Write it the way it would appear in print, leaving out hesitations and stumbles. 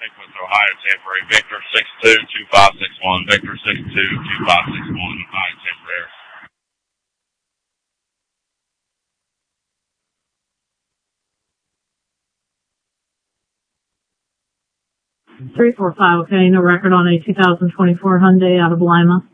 Aquis, Ohio, temporary. Victor 622561. Victor 622561. Ohio, temporary. 345, okay, no record on a 2024 Hyundai out of Lima.